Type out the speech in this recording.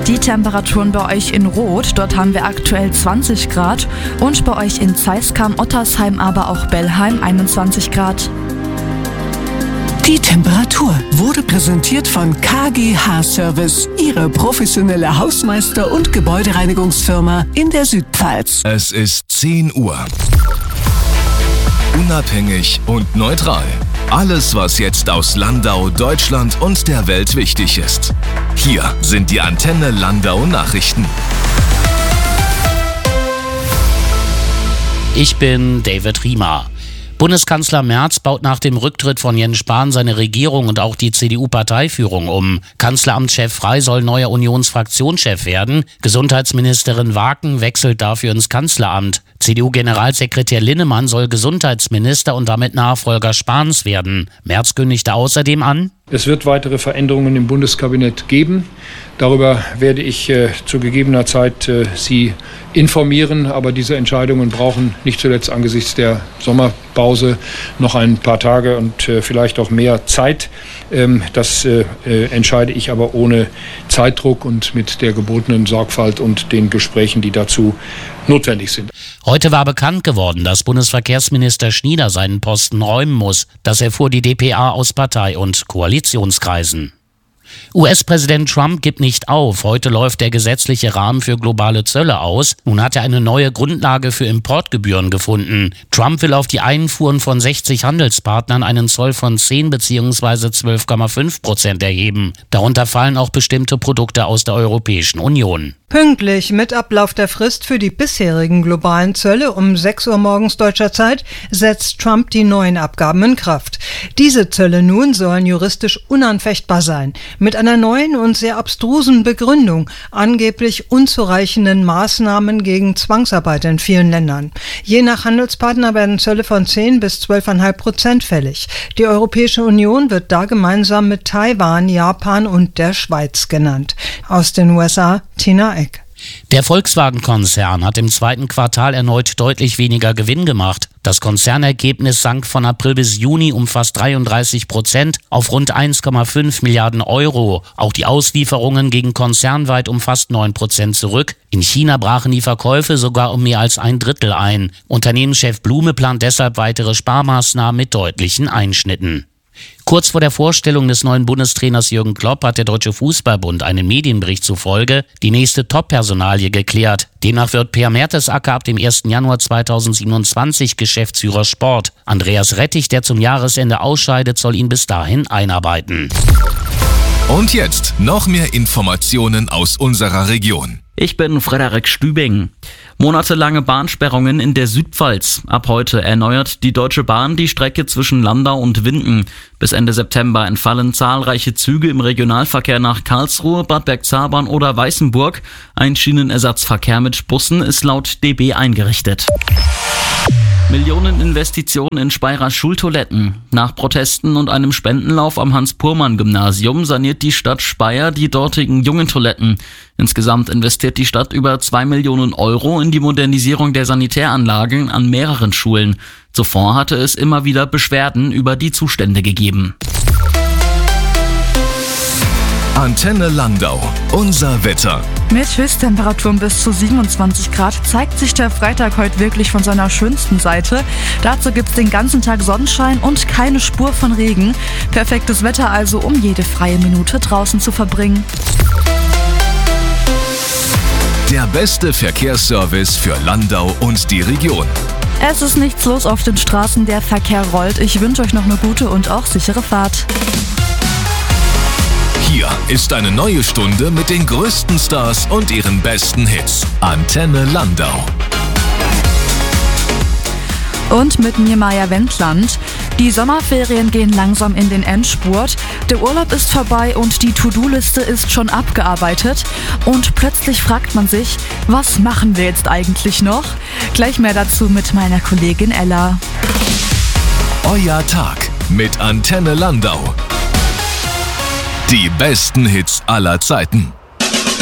Die Temperaturen bei euch in Roth, dort haben wir aktuell 20 Grad und bei euch in Zeiskam, Ottersheim, aber auch Bellheim 21 Grad. Die Temperatur wurde präsentiert von KGH Service, Ihre professionelle Hausmeister- und Gebäudereinigungsfirma in der Südpfalz. Es ist 10 Uhr. Unabhängig und neutral. Alles, was jetzt aus Landau, Deutschland und der Welt wichtig ist. Hier sind die Antenne Landau Nachrichten. Ich bin David Riemer. Bundeskanzler Merz baut nach dem Rücktritt von Jens Spahn seine Regierung und auch die CDU-Parteiführung um. Kanzleramtschef Frey soll neuer Unionsfraktionschef werden. Gesundheitsministerin Waken wechselt dafür ins Kanzleramt. CDU-Generalsekretär Linnemann soll Gesundheitsminister und damit Nachfolger Spahns werden. Merz kündigte außerdem an: Es wird weitere Veränderungen im Bundeskabinett geben. Darüber werde ich zu gegebener Zeit Sie informieren. Aber diese Entscheidungen brauchen nicht zuletzt angesichts der Sommerpause noch ein paar Tage und vielleicht auch mehr Zeit. Das entscheide ich aber ohne Zeitdruck und mit der gebotenen Sorgfalt und den Gesprächen, die dazu notwendig sind. Heute war bekannt geworden, dass Bundesverkehrsminister Schnieder seinen Posten räumen muss. Das erfuhr die dpa aus Partei- und Koalitionskreisen. US-Präsident Trump gibt nicht auf. Heute läuft der gesetzliche Rahmen für globale Zölle aus. Nun hat er eine neue Grundlage für Importgebühren gefunden. Trump will auf die Einfuhren von 60 Handelspartnern einen Zoll von 10 bzw. 12,5% erheben. Darunter fallen auch bestimmte Produkte aus der Europäischen Union. Pünktlich mit Ablauf der Frist für die bisherigen globalen Zölle um 6 Uhr morgens deutscher Zeit setzt Trump die neuen Abgaben in Kraft. Diese Zölle nun sollen juristisch unanfechtbar sein, mit einer neuen und sehr abstrusen Begründung, angeblich unzureichenden Maßnahmen gegen Zwangsarbeit in vielen Ländern. Je nach Handelspartner werden Zölle von 10 bis 12,5% fällig. Die Europäische Union wird da gemeinsam mit Taiwan, Japan und der Schweiz genannt. Aus den USA, Tina Eck. Der Volkswagen-Konzern hat im zweiten Quartal erneut deutlich weniger Gewinn gemacht. Das Konzernergebnis sank von April bis Juni um fast 33% auf rund 1,5 Milliarden Euro. Auch die Auslieferungen gingen konzernweit um fast 9% zurück. In China brachen die Verkäufe sogar um mehr als 1/3 ein. Unternehmenschef Blume plant deshalb weitere Sparmaßnahmen mit deutlichen Einschnitten. Kurz vor der Vorstellung des neuen Bundestrainers Jürgen Klopp hat der Deutsche Fußballbund einem Medienbericht zufolge die nächste Top-Personalie geklärt. Demnach wird Per Mertesacker ab dem 1. Januar 2027 Geschäftsführer Sport. Andreas Rettich, der zum Jahresende ausscheidet, soll ihn bis dahin einarbeiten. Und jetzt noch mehr Informationen aus unserer Region. Ich bin Frederik Stübing. Monatelange Bahnsperrungen in der Südpfalz. Ab heute erneuert die Deutsche Bahn die Strecke zwischen Landau und Winden. Bis Ende September entfallen zahlreiche Züge im Regionalverkehr nach Karlsruhe, Bad Bergzabern oder Weißenburg. Ein Schienenersatzverkehr mit Bussen ist laut DB eingerichtet. Millioneninvestitionen in Speyerer Schultoiletten. Nach Protesten und einem Spendenlauf am Hans-Purmann-Gymnasium saniert die Stadt Speyer die dortigen Jungentoiletten. Insgesamt investiert die Stadt über 2 Millionen Euro in die Modernisierung der Sanitäranlagen an mehreren Schulen. Zuvor hatte es immer wieder Beschwerden über die Zustände gegeben. Antenne Landau, unser Wetter. Mit Höchsttemperaturen bis zu 27 Grad zeigt sich der Freitag heute wirklich von seiner schönsten Seite. Dazu gibt's den ganzen Tag Sonnenschein und keine Spur von Regen. Perfektes Wetter also, um jede freie Minute draußen zu verbringen. Der beste Verkehrsservice für Landau und die Region. Es ist nichts los auf den Straßen, der Verkehr rollt. Ich wünsche euch noch eine gute und auch sichere Fahrt. Hier ist eine neue Stunde mit den größten Stars und ihren besten Hits. Antenne Landau. Und mit mir Maja Wendland. Die Sommerferien gehen langsam in den Endspurt. Der Urlaub ist vorbei und die To-Do-Liste ist schon abgearbeitet. Und plötzlich fragt man sich, was machen wir jetzt eigentlich noch? Gleich mehr dazu mit meiner Kollegin Ella. Euer Tag mit Antenne Landau. Die besten Hits aller Zeiten.